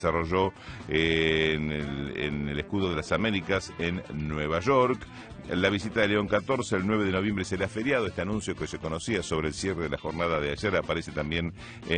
desarrolló en el Escudo de las Américas en Nueva York. La visita de León XIV, el 9 de noviembre será feriado. Este anuncio que se conocía sobre el cierre de la jornada de ayer aparece también